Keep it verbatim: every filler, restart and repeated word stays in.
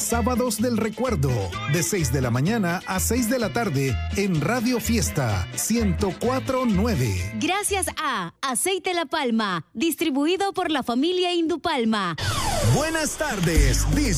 Sábados del Recuerdo, de seis de la mañana a seis de la tarde en Radio Fiesta ciento cuatro punto nueve. Gracias a Aceite La Palma, distribuido por la familia Indupalma. Buenas tardes,